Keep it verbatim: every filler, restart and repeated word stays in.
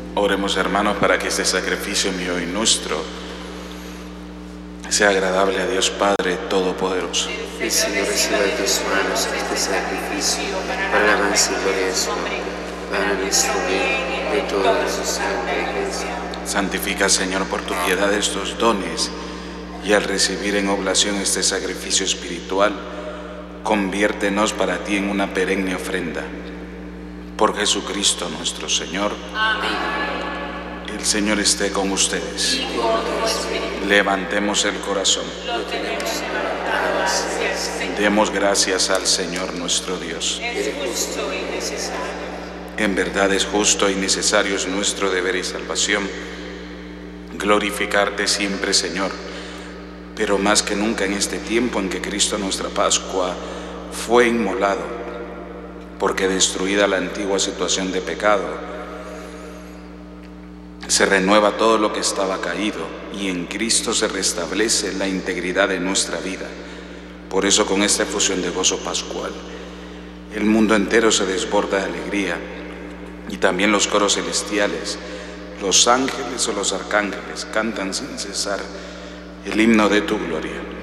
Oremos, hermanos, para que este sacrificio mío y nuestro sea agradable a Dios Padre Todopoderoso. El Señor reciba de tus manos este sacrificio para la alabanza y gloria de su nombre, para nuestro bien de toda su santa iglesia. Santifica, Señor, por tu piedad estos dones, y al recibir en oblación este sacrificio espiritual, conviértenos para ti en una perenne ofrenda. Por Jesucristo nuestro Señor. Amén. El Señor esté con ustedes. Y con tu espíritu. Levantemos el corazón. Lo tenemos levantado hacia el Señor. Demos gracias al Señor nuestro Dios. Es justo y necesario. En verdad es justo y necesario, es nuestro deber y salvación glorificarte siempre, Señor, pero más que nunca en este tiempo en que Cristo nuestra Pascua fue inmolado, porque destruida la antigua situación de pecado, se renueva todo lo que estaba caído y en Cristo se restablece la integridad de nuestra vida. Por eso, con esta efusión de gozo pascual, el mundo entero se desborda de alegría, y también los coros celestiales, los ángeles o los arcángeles cantan sin cesar el himno de tu gloria.